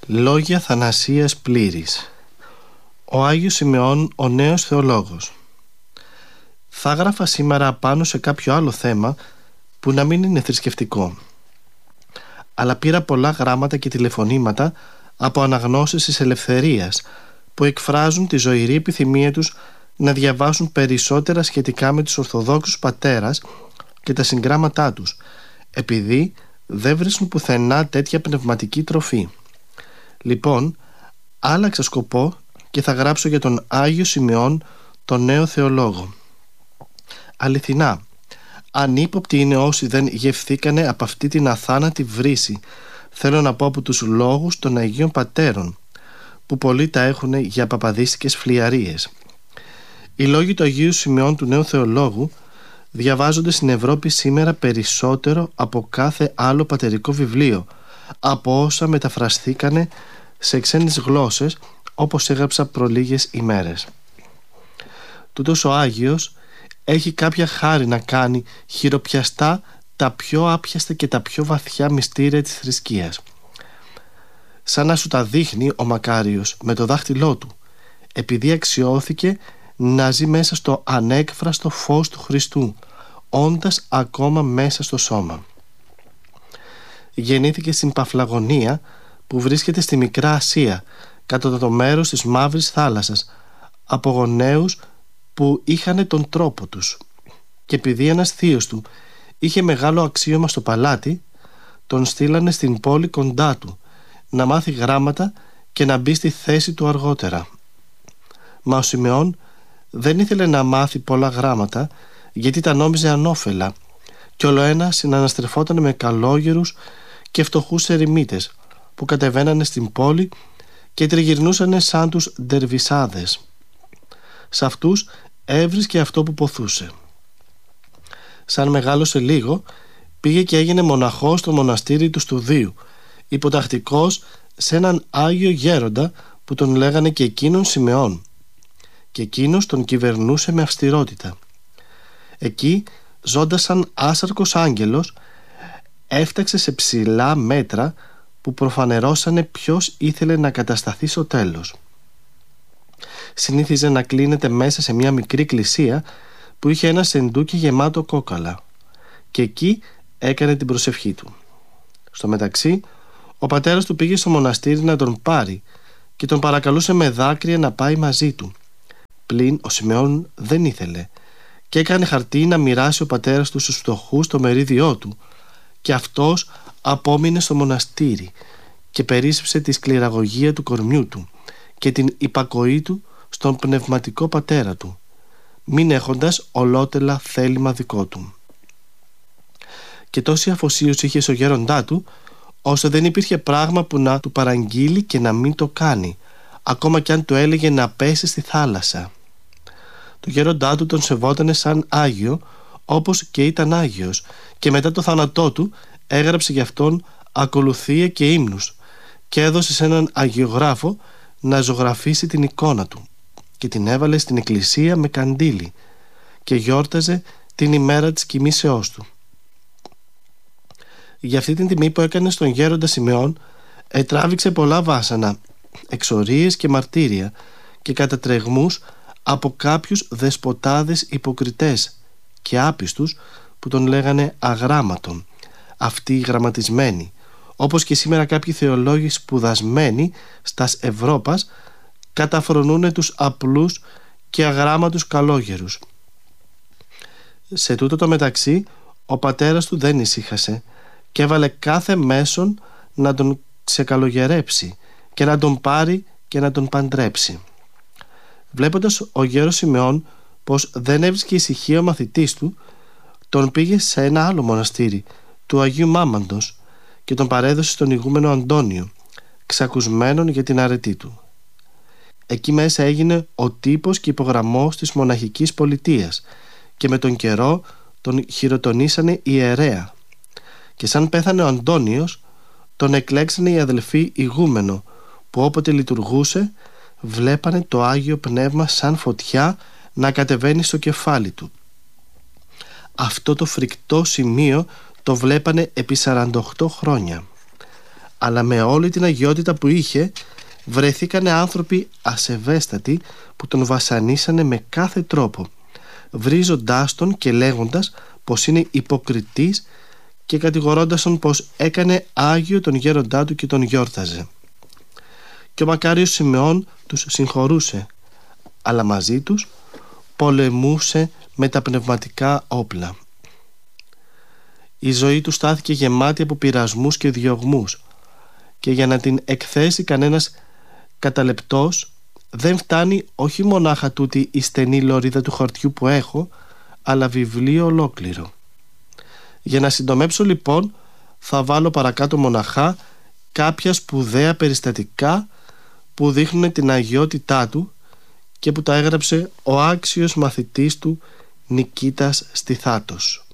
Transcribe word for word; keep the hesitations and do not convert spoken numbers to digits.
Λόγια Θανασίας Πλήρης. Ο Άγιος Σημεών, ο νέος θεολόγος. Θα γράφα σήμερα πάνω σε κάποιο άλλο θέμα που να μην είναι θρησκευτικό, αλλά πήρα πολλά γράμματα και τηλεφωνήματα από αναγνώσεις της ελευθερίας που εκφράζουν τη ζωηρή επιθυμία τους να διαβάσουν περισσότερα σχετικά με τους Ορθοδόξους πατέρας και τα συγγράμματά τους, επειδή δεν βρίσκουν πουθενά τέτοια πνευματική τροφή. Λοιπόν, άλλαξα σκοπό και θα γράψω για τον Άγιο Σημεών, τον νέο θεολόγο. Αληθινά, ανύποπτοι είναι όσοι δεν γευθήκανε από αυτή την αθάνατη βρύση, θέλω να πω από τους λόγους των Αγίων Πατέρων, που πολλοί τα έχουν για παπαδίστικες φλιαρίες. Οι λόγοι του Αγίου Σημεών του νέου θεολόγου διαβάζονται στην Ευρώπη σήμερα περισσότερο από κάθε άλλο πατερικό βιβλίο, από όσα μεταφραστήκανε σε ξένες γλώσσες, όπως έγραψα προλίγες ημέρες. Τούτος ο Άγιος έχει κάποια χάρη να κάνει χειροπιαστά τα πιο άπιαστα και τα πιο βαθιά μυστήρια της θρησκείας, σαν να σου τα δείχνει ο μακάριος με το δάχτυλό του, επειδή αξιώθηκε να ζει μέσα στο ανέκφραστο φως του Χριστού, όντας ακόμα μέσα στο σώμα. Γεννήθηκε στην Παφλαγωνία, που βρίσκεται στη Μικρά Ασία, κατά το μέρος της Μαύρης Θάλασσας, από γονέους που είχαν τον τρόπο τους, και επειδή ένας θείος του είχε μεγάλο αξίωμα στο παλάτι, τον στείλανε στην πόλη κοντά του να μάθει γράμματα και να μπει στη θέση του αργότερα. Μα ο Σημεών δεν ήθελε να μάθει πολλά γράμματα, γιατί τα νόμιζε ανώφελα, και ολοένα συναναστρεφόταν με καλόγερους και φτωχούς ερημίτες που κατεβαίνανε στην πόλη και τριγυρνούσανε σαν τους ντερβισάδες. Σ' αυτούς έβρισκε αυτό που ποθούσε. Σαν μεγάλωσε λίγο, πήγε και έγινε μοναχός στο μοναστήρι του Στουδίου, υποτακτικός σε έναν Άγιο Γέροντα που τον λέγανε και εκείνον Σημεών, και εκείνος τον κυβερνούσε με αυστηρότητα. Εκεί, ζώντας σαν άσαρκος άγγελος, έφταξε σε ψηλά μέτρα που προφανερώσανε ποιος ήθελε να κατασταθεί στο τέλος. Συνήθιζε να κλείνεται μέσα σε μια μικρή εκκλησία που είχε ένα σεντούκι γεμάτο κόκαλα, και εκεί έκανε την προσευχή του. Στο μεταξύ, ο πατέρας του πήγε στο μοναστήρι να τον πάρει και τον παρακαλούσε με δάκρυα να πάει μαζί του. Πλην ο Σημεών δεν ήθελε και έκανε χαρτί να μοιράσει ο πατέρας του στους φτωχούς το μερίδιό του, και αυτός απόμεινε στο μοναστήρι και περίσσεψε τη σκληραγωγία του κορμιού του και την υπακοή του στον πνευματικό πατέρα του, μην έχοντας ολότελα θέλημα δικό του. Και τόση αφοσίωση είχε στο γέροντά του, ώστε δεν υπήρχε πράγμα που να του παραγγείλει και να μην το κάνει, ακόμα κι αν του έλεγε να πέσει στη θάλασσα. Το γέροντά του τον σεβότανε σαν Άγιο, όπως και ήταν Άγιος, και μετά το θάνατό του έγραψε γι' αυτόν ακολουθία και ύμνους και έδωσε σε έναν αγιογράφο να ζωγραφίσει την εικόνα του και την έβαλε στην εκκλησία με καντήλι και γιόρταζε την ημέρα της κοιμήσεώς του. Για αυτή την τιμή που έκανε στον γέροντα Σημεών, ετράβηξε πολλά βάσανα, εξορίες και μαρτύρια και κατατρεγμούς από κάποιους δεσποτάδες υποκριτές και άπιστους που τον λέγανε αγράμματον, αυτοί οι γραμματισμένοι, όπως και σήμερα κάποιοι θεολόγοι σπουδασμένοι στας Ευρώπας καταφρονούνε τους απλούς και αγράμματους καλόγερους. Σε τούτο το μεταξύ ο πατέρας του δεν ησύχασε και έβαλε κάθε μέσον να τον ξεκαλογερέψει και να τον πάρει και να τον παντρέψει. Βλέποντας ο γέρος Σημεών πως δεν έβρισκε ησυχία ο μαθητής του, τον πήγε σε ένα άλλο μοναστήρι του Αγίου Μάμαντος και τον παρέδωσε στον ηγούμενο Αντώνιο, ξακουσμένον για την αρετή του. Εκεί μέσα έγινε ο τύπος και υπογραμμός της μοναχικής πολιτείας και με τον καιρό τον χειροτονήσανε ιερέα, και σαν πέθανε ο Αντώνιος τον εκλέξανε οι αδελφοί ηγούμενο, που όποτε λειτουργούσε βλέπανε το Άγιο Πνεύμα σαν φωτιά να κατεβαίνει στο κεφάλι του. Αυτό το φρικτό σημείο το βλέπανε επί σαράντα οκτώ χρόνια. αλλά με όλη την αγιότητα που είχε βρεθήκανε άνθρωποι ασεβέστατοι που τον βασανίσανε με κάθε τρόπο, βρίζοντάς τον και λέγοντας πως είναι υποκριτής και κατηγορώντας τον πως έκανε άγιο τον γέροντά του και τον γιόρταζε. Και ο μακάριος Σιμεών τους συγχωρούσε, αλλά μαζί τους πολεμούσε με τα πνευματικά όπλα. Η ζωή του στάθηκε γεμάτη από πειρασμούς και διωγμούς, και για να την εκθέσει κανένας καταλεπτός δεν φτάνει όχι μονάχα τούτη η στενή λωρίδα του χαρτιού που έχω, αλλά βιβλίο ολόκληρο. Για να συντομέψω λοιπόν, θα βάλω παρακάτω μοναχά κάποια σπουδαία περιστατικά που δείχνουν την αγιότητά του και που τα έγραψε ο άξιος μαθητής του Νικήτας Στιθάτος.